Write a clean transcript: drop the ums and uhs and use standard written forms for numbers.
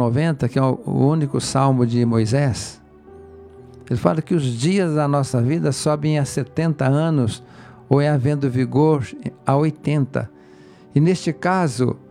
90, que é o único salmo de Moisés, ele fala que os dias da nossa vida sobem a 70 anos, ou é havendo vigor a 80. E neste caso,